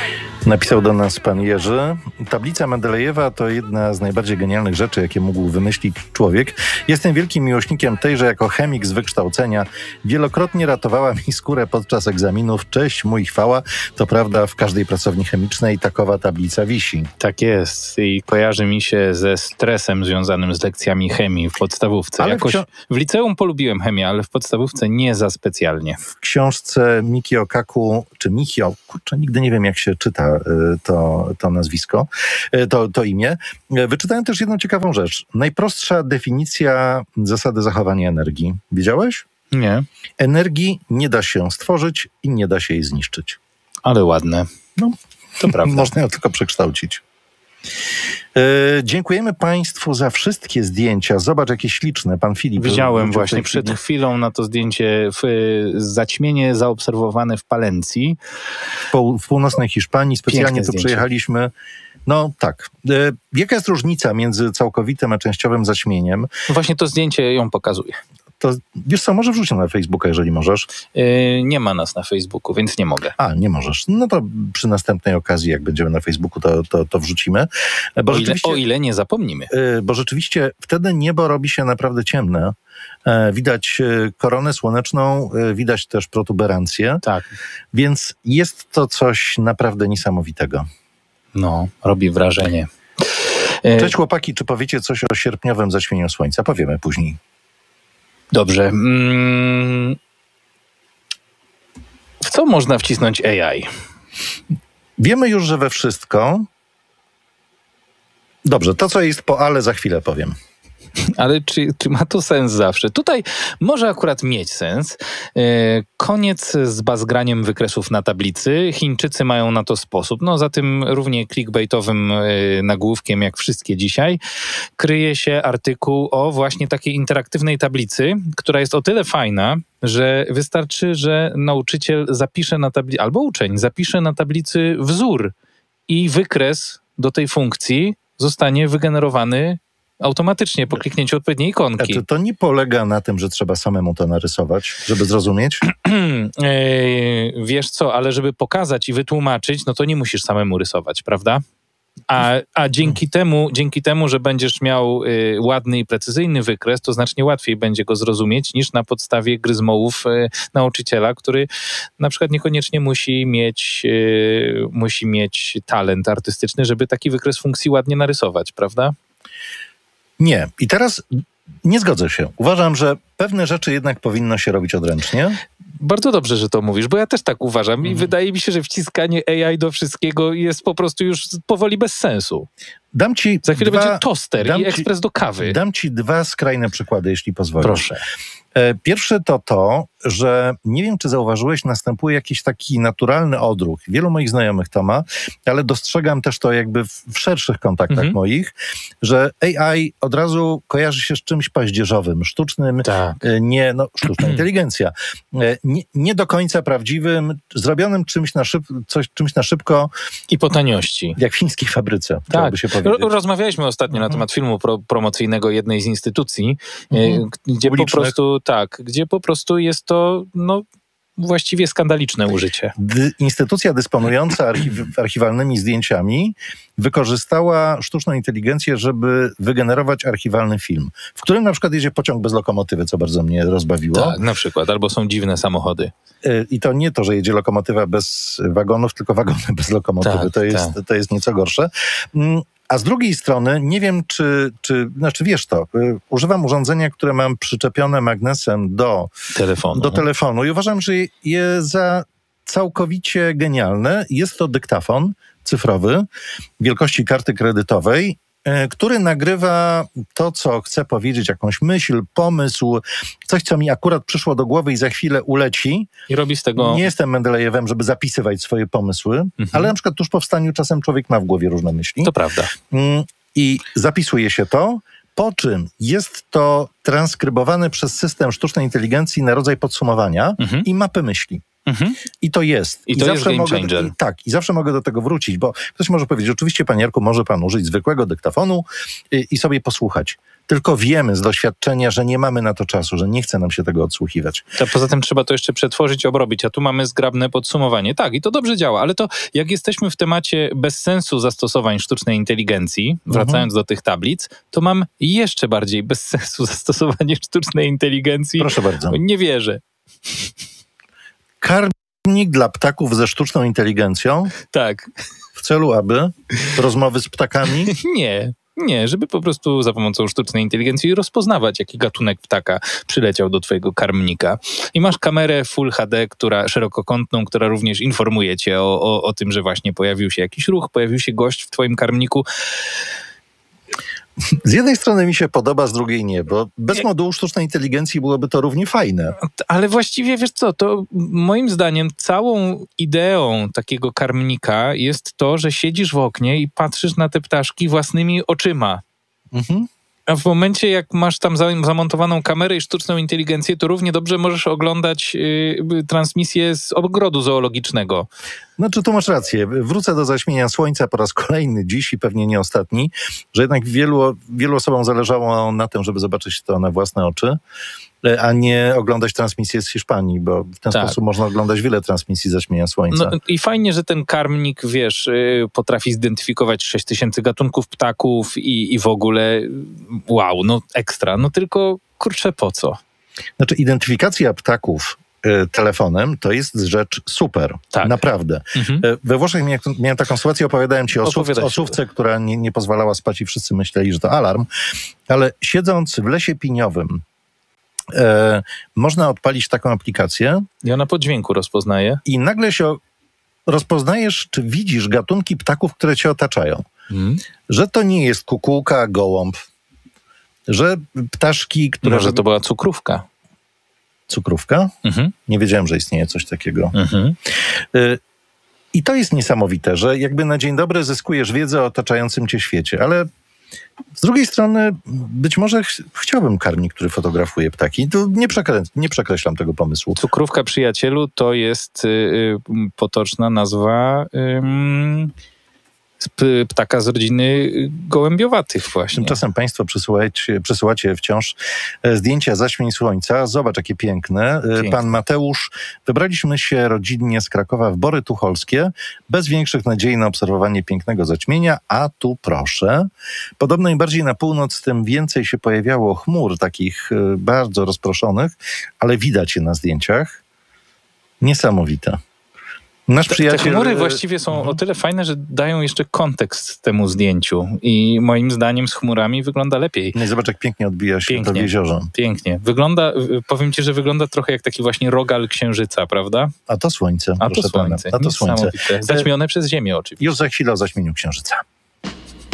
Napisał do nas pan Jerzy. Tablica Mendelejewa to jedna z najbardziej genialnych rzeczy, jakie mógł wymyślić człowiek. Jestem wielkim miłośnikiem tejże jako chemik z wykształcenia. Wielokrotnie ratowała mi skórę podczas egzaminów. Cześć, mój chwała. To prawda, w każdej pracowni chemicznej takowa tablica wisi. Tak jest i kojarzy mi się ze stresem związanym z lekcjami chemii w podstawówce. Ale jakoś w liceum polubiłem chemię, ale w podstawówce nie za specjalnie. W książce Mikio Kaku, czy Michio, kurczę, nigdy nie wiem jak się czyta to nazwisko, to imię. Wyczytałem też jedną ciekawą rzecz. Najprostsza definicja zasady zachowania energii. Wiedziałeś? Nie. Energii nie da się stworzyć i nie da się jej zniszczyć. Ale ładne. No, to prawda. Można ją tylko przekształcić. Dziękujemy Państwu za wszystkie zdjęcia. Zobacz, jakie śliczne. Pan Filip. Widziałem właśnie przed chwilą na to zdjęcie zaćmienie zaobserwowane w Palencji. W północnej Hiszpanii. Specjalnie Piękne tu zdjęcie. przyjechaliśmy. No tak. Jaka jest różnica między całkowitym a częściowym zaćmieniem? Właśnie to zdjęcie ją pokazuje. To wiesz co, może wrzucić na Facebooka, jeżeli możesz. Nie ma nas na Facebooku, więc nie mogę. A, nie możesz. No to przy następnej okazji, jak będziemy na Facebooku, to wrzucimy. Bo o ile nie zapomnimy. Bo rzeczywiście wtedy niebo robi się naprawdę ciemne. Widać koronę słoneczną, widać też protuberancję. Tak. Więc jest to coś naprawdę niesamowitego. No, robi wrażenie. Cześć chłopaki, czy powiecie coś o sierpniowym zaćmieniu słońca? Powiemy później. Dobrze. W co można wcisnąć AI? Wiemy już, że we wszystko. Dobrze, to co jest po ale za chwilę powiem. Ale czy ma to sens zawsze? Tutaj może akurat mieć sens. Koniec z bazgraniem wykresów na tablicy. Chińczycy mają na to sposób. No za tym równie clickbaitowym nagłówkiem, jak wszystkie dzisiaj, kryje się artykuł o właśnie takiej interaktywnej tablicy, która jest o tyle fajna, że wystarczy, że nauczyciel zapisze na tablicy, albo uczeń zapisze na tablicy wzór i wykres do tej funkcji zostanie wygenerowany automatycznie po kliknięciu odpowiedniej ikonki. To nie polega na tym, że trzeba samemu to narysować, żeby zrozumieć? Wiesz co, ale żeby pokazać i wytłumaczyć, no to nie musisz samemu rysować, prawda? A dzięki temu, że będziesz miał ładny i precyzyjny wykres, to znacznie łatwiej będzie go zrozumieć niż na podstawie gryzmołów nauczyciela, który na przykład niekoniecznie musi mieć talent artystyczny, żeby taki wykres funkcji ładnie narysować, prawda? Nie. I teraz nie zgodzę się. Uważam, że pewne rzeczy jednak powinno się robić odręcznie. Bardzo dobrze, że to mówisz, bo ja też tak uważam i wydaje mi się, że wciskanie AI do wszystkiego jest po prostu już powoli bez sensu. Za chwilę będzie toster i ekspres do kawy. Dam ci dwa skrajne przykłady, jeśli pozwolisz. Proszę. Pierwszy to, że nie wiem, czy zauważyłeś, następuje jakiś taki naturalny odruch. Wielu moich znajomych to ma, ale dostrzegam też to jakby w szerszych kontaktach moich, że AI od razu kojarzy się z czymś paździerzowym, sztucznym, sztuczna inteligencja. Nie do końca prawdziwym, zrobionym czymś na szybko. I po taniości. Jak w chińskiej fabryce, trzeba by się powiedzieć. Rozmawialiśmy ostatnio na temat filmu promocyjnego jednej z instytucji, gdzie po prostu jest to właściwie skandaliczne użycie. Instytucja dysponująca archiwalnymi zdjęciami wykorzystała sztuczną inteligencję, żeby wygenerować archiwalny film, w którym na przykład jedzie pociąg bez lokomotywy, co bardzo mnie rozbawiło. Tak, na przykład. Albo są dziwne samochody. I to nie to, że jedzie lokomotywa bez wagonów, tylko wagony bez lokomotywy. To jest nieco gorsze. A z drugiej strony, nie wiem, czy wiesz to, używam urządzenia, które mam przyczepione magnesem do telefonu i uważam, że je za całkowicie genialne. Jest to dyktafon cyfrowy wielkości karty kredytowej, który nagrywa to, co chcę powiedzieć, jakąś myśl, pomysł, coś, co mi akurat przyszło do głowy i za chwilę uleci. I robi z tego... Nie jestem Mendelejewem, żeby zapisywać swoje pomysły, ale na przykład tuż po wstaniu czasem człowiek ma w głowie różne myśli. To prawda. I zapisuje się to, po czym jest to transkrybowane przez system sztucznej inteligencji na rodzaj podsumowania i mapy myśli. I to jest. I to jest game changer. I zawsze mogę do tego wrócić, bo ktoś może powiedzieć, oczywiście, panie Jarku, może pan użyć zwykłego dyktafonu i sobie posłuchać. tylko wiemy z doświadczenia, że nie mamy na to czasu, że nie chce nam się tego odsłuchiwać. To poza tym trzeba to jeszcze przetworzyć, obrobić, a tu mamy zgrabne podsumowanie. Tak, i to dobrze działa, ale to jak jesteśmy w temacie bez sensu zastosowań sztucznej inteligencji, wracając do tych tablic, to mam jeszcze bardziej bez sensu zastosowanie sztucznej inteligencji. Proszę bardzo. Nie wierzę. Karmnik dla ptaków ze sztuczną inteligencją Tak. w celu, aby rozmowy z ptakami... Nie, żeby po prostu za pomocą sztucznej inteligencji rozpoznawać, jaki gatunek ptaka przyleciał do twojego karmnika. I masz kamerę Full HD, szerokokątną, która również informuje cię o tym, że właśnie pojawił się jakiś ruch, pojawił się gość w twoim karmniku. Z jednej strony mi się podoba, z drugiej nie, bo bez modułu sztucznej inteligencji byłoby to równie fajne. Ale właściwie, wiesz co, to moim zdaniem całą ideą takiego karmnika jest to, że siedzisz w oknie i patrzysz na te ptaszki własnymi oczyma. Mhm. A w momencie, jak masz tam zamontowaną kamerę i sztuczną inteligencję, to równie dobrze możesz oglądać transmisję z ogrodu zoologicznego. Znaczy, tu masz rację. Wrócę do zaćmienia słońca po raz kolejny dziś i pewnie nie ostatni, że jednak wielu osobom zależało na tym, żeby zobaczyć to na własne oczy, a nie oglądać transmisję z Hiszpanii, bo w ten sposób można oglądać wiele transmisji zaćmienia słońca. No i fajnie, że ten karmnik, wiesz, potrafi zidentyfikować 6000 gatunków ptaków i w ogóle wow, no ekstra. No tylko, kurczę, po co? Znaczy, identyfikacja ptaków telefonem to jest rzecz super. Tak. Naprawdę. We Włoszech miałem taką sytuację, opowiadałem ci o sówce, która nie pozwalała spać i wszyscy myśleli, że to alarm, ale siedząc w lesie piniowym można odpalić taką aplikację. I ona po dźwięku rozpoznaje. I nagle się rozpoznajesz, czy widzisz gatunki ptaków, które cię otaczają. Że to nie jest kukułka, gołąb. Że ptaszki, które... Może to była cukrówka. Cukrówka? Nie wiedziałem, że istnieje coś takiego. I to jest niesamowite, że jakby na dzień dobry zyskujesz wiedzę o otaczającym cię świecie, ale z drugiej strony być może chciałbym karmnik, który fotografuje ptaki. To nie przekreślam tego pomysłu. Cukrówka, przyjacielu, to jest potoczna nazwa ptaka z rodziny gołębiowatych właśnie. Tymczasem państwo przesyłacie wciąż zdjęcia zaćmień słońca. Zobacz, jakie piękne. Pan Mateusz, wybraliśmy się rodzinnie z Krakowa w Bory Tucholskie, bez większych nadziei na obserwowanie pięknego zaćmienia, a tu proszę. Podobno im bardziej na północ, tym więcej się pojawiało chmur, takich bardzo rozproszonych, ale widać je na zdjęciach. Niesamowite. Nasz przyjaciel... Te chmury właściwie są o tyle fajne, że dają jeszcze kontekst temu zdjęciu i moim zdaniem z chmurami wygląda lepiej. No i zobacz, jak pięknie odbija się to w jeziorze. Pięknie. Wygląda, powiem ci, że wygląda trochę jak taki właśnie rogal księżyca, prawda? A to słońce. A to słońce. A to słońce. Zaćmione przez Ziemię oczywiście. Już za chwilę o zaćmieniu księżyca.